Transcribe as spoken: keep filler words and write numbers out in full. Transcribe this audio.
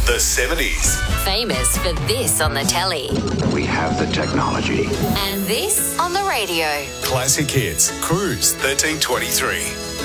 The seventies. Famous for this on the telly. We have the technology. And this on the radio. Classic hits. Cruise thirteen twenty-three.